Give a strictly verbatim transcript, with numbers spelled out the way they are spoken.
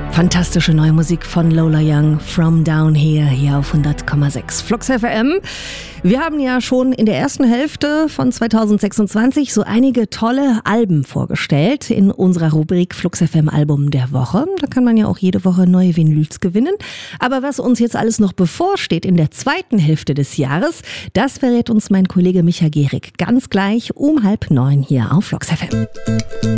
Fantastische neue Musik von Lola Young, From Down Here, hier auf hundert Komma sechs Flux F M. Wir haben ja schon in der ersten Hälfte von zweitausendsechsundzwanzig so einige tolle Alben vorgestellt in unserer Rubrik Flux F M Album der Woche. Da kann man ja auch jede Woche neue Vinyls gewinnen. Aber was uns jetzt alles noch bevorsteht in der zweiten Hälfte des Jahres, das verrät uns mein Kollege Micha Gehrig ganz gleich um halb neun hier auf Flux F M.